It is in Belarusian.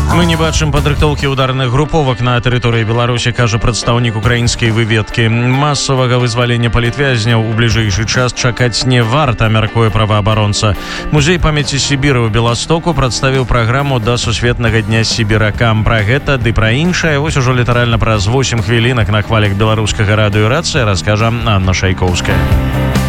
Мы не бачым падрыхтоўкі ударных груповак на тэрыторыі Беларусі, кажа прадстаўнік украінскай выведкі. Масавага вызвалення палітвязняў у бліжэйшы час чакаць не варта, мяркуе праваабаронца. Музей памяці Сібіры ў Беластоку прадставіў праграму да сусветнага дня сібіракам. Пра гэта ды пра іншае вось ужо літаральна праз 8 хвілінак на хвалях беларускага радыё «Рацыя» раскажа Анна Шайкоўская.